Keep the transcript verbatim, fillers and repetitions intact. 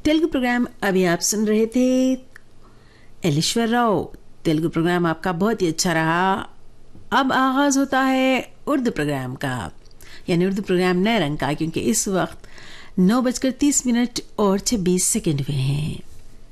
Telugu programme अभी आप सुन रहे थे एलेश्वर राव। तेलुगु प्रोग्राम आपका बहुत ही अच्छा रहा। अब आगाज होता है उर्दू प्रोग्राम का, यानी उर्दू प्रोग्राम नए रंग का, क्योंकि इस वक्त नौ बजकर तीस मिनट और छब्बीस सेकेंड हुए हैं।